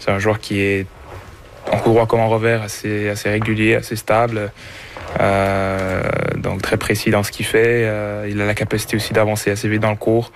C'est un joueur qui est en coup droit comme en revers, assez régulier, assez stable. Donc très précis dans ce qu'il fait. Il a la capacité aussi d'avancer assez vite dans le court,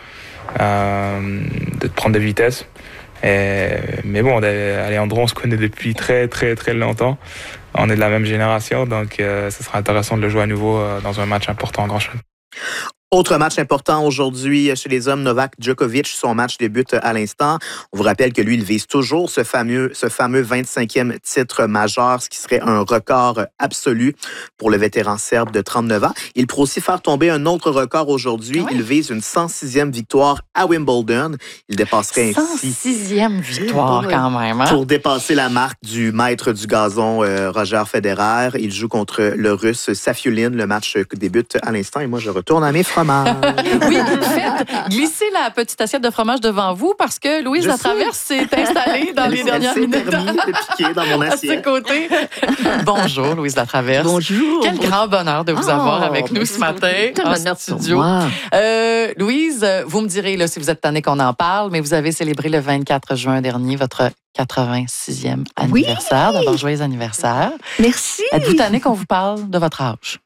de prendre de vitesse. Mais bon, Alejandro, on se connaît depuis très très très longtemps. On est de la même génération, donc ce sera intéressant de le jouer à nouveau dans un match important en Grand Chelem. Autre match important aujourd'hui chez les hommes, Novak Djokovic, son match débute à l'instant. On vous rappelle que lui, il vise toujours ce fameux 25e titre majeur, ce qui serait un record absolu pour le vétéran serbe de 39 ans. Il pourrait aussi faire tomber un autre record aujourd'hui. Il vise une 106e victoire à Wimbledon. Il dépasserait ainsi... 106e victoire quand même. Hein? Pour dépasser la marque du maître du gazon, Roger Federer. Il joue contre le Russe Safiullin. Le match débute à l'instant et moi, je retourne à mes fromages. Oui, faites glisser la petite assiette de fromage devant vous parce que Louise Latraverse s'est installée dans les dernières minutes. Elle s'est piquée dans mon assiette. À ses côtés. Bonjour, Louise Latraverse. Bonjour. Quel grand bonheur de vous avoir avec nous ce matin en studio. Louise, vous me direz là, si vous êtes tannée qu'on en parle, mais vous avez célébré le 24 juin dernier votre 86e anniversaire. D'abord, joyeux anniversaire. Merci. Êtes-vous tannée qu'on vous parle de votre âge?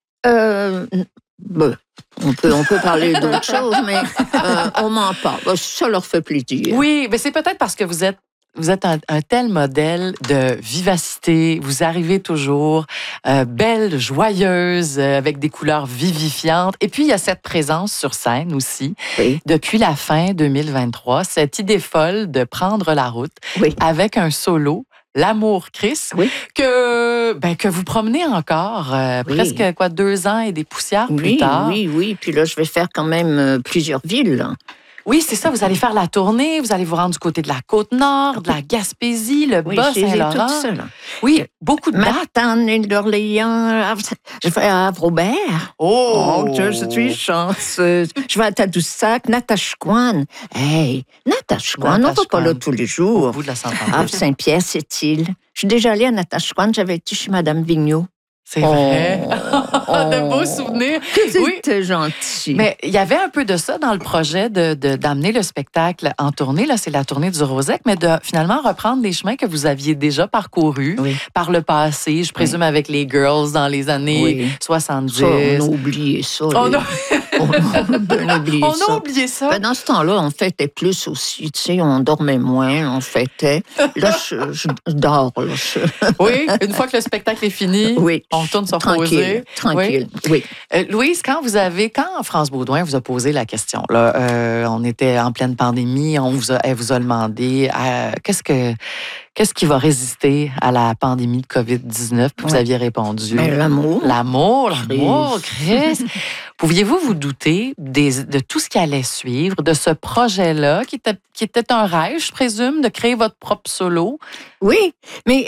On peut parler d'autres choses, mais on m'en parle. Ça leur fait plaisir. Oui, mais c'est peut-être parce que vous êtes un tel modèle de vivacité. Vous arrivez toujours belle, joyeuse, avec des couleurs vivifiantes. Et puis, il y a cette présence sur scène aussi. Oui. Depuis la fin 2023, cette idée folle de prendre la route avec un solo. L'amour, Chris, que vous promenez encore presque 2 ans et des poussières plus tard. Oui. Puis là, je vais faire quand même plusieurs villes. Là. Oui, c'est ça. Vous allez faire la tournée. Vous allez vous rendre du côté de la Côte-Nord, de la Gaspésie, le Bas-Saint-Laurent. Tout ça, là. Oui, beaucoup de dates. Matane, d'Orléans, je vais à Havre-Aubert. Oh, je suis chanceuse. Je vais à Tadoussac, Natashquan. Hey, Natashquan, on va pas là tous les jours. Au bout de la Saint-Pierre, cette-île. Je suis déjà allée à Natashquan, j'avais été chez Mme Vigneault. C'est vrai. De beaux souvenirs. C'était gentil. Mais il y avait un peu de ça dans le projet d'amener le spectacle en tournée. Là, c'est la tournée du Rosec, mais de finalement reprendre les chemins que vous aviez déjà parcourus par le passé, je présume avec les Girls dans les années 70. Ça, on a oublié ça. On a bien oublié ça. On a oublié ça. Ben, dans ce temps-là, on fêtait plus aussi. Tu sais, on dormait moins, on fêtait. Là, je dors. Là, Oui, une fois que le spectacle est fini, on retourne se reposer. Tranquille, oui. Louise, quand France Beaudoin vous a posé la question, là, on était en pleine pandémie, elle vous a demandé qu'est-ce qui va résister à la pandémie de COVID-19, puis vous aviez répondu... Ben, l'amour. L'amour, Chris. Pouviez-vous vous douter de tout ce qui allait suivre, de ce projet-là, qui était un rêve, je présume, de créer votre propre solo? Oui, mais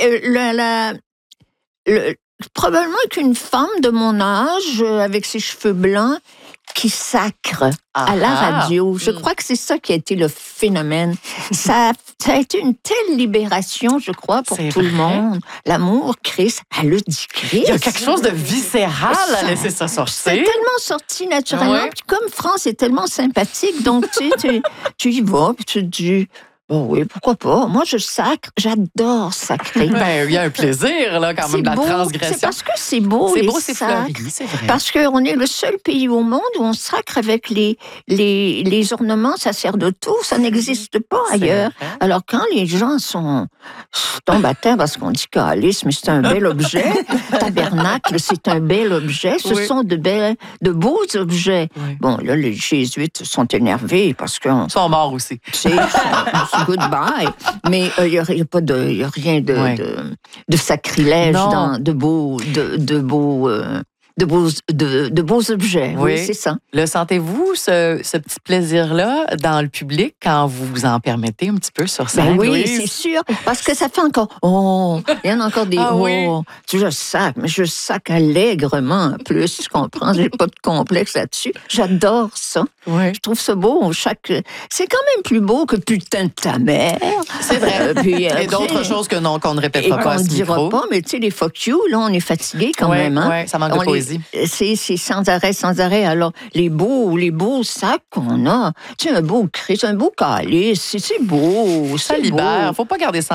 probablement qu'une femme de mon âge, avec ses cheveux blancs, qui sacre à la radio. Je crois que c'est ça qui a été le phénomène. Ça a été une telle libération, je crois, pour tout le monde. L'amour, Chris, elle a dit Chris. Il y a quelque chose de viscéral à laisser ça sortir. C'est tellement sorti naturellement. Puis comme France est tellement sympathique, donc tu y vas, puis tu te dis... Bon, oui, pourquoi pas? Moi, je sacre. J'adore sacrer. Ben, il y a un plaisir, là, quand même, de la transgression. C'est parce que c'est beau, c'est les beau, c'est fleuri, c'est vrai. Parce qu'on est le seul pays au monde où on sacre avec les ornements sacerdotaux. Ça n'existe pas ailleurs. Alors, quand les gens tombent à terre parce qu'on dit calice, mais c'est un bel objet. Tabernacle, c'est un bel objet. Ce sont de beaux objets. Oui. Bon, là, les jésuites sont énervés parce que... Ils sont morts aussi. Goodbye. Mais il n'y a rien de sacrilège dans de beaux objets. Oui, c'est ça. Le sentez-vous, ce petit plaisir-là, dans le public, quand vous vous en permettez un petit peu sur scène? Ben oui, c'est sûr. Parce que ça fait encore... il y en a encore des... Je sac allègrement, en plus, tu comprends? J'ai pas de complexe là-dessus. J'adore ça. Oui. Je trouve ça beau. C'est quand même plus beau que putain de ta mère. C'est vrai. Et d'autres choses qu'on ne répétera pas à ce micro. Et qu'on ne dira pas, mais tu sais, les fuck you, là, on est fatigué quand même. Hein? Oui, ça manque de poésie. C'est sans arrêt. Alors, les beaux sacs qu'on a, tu sais, un beau calice, c'est beau. Ça libère. Faut pas garder ça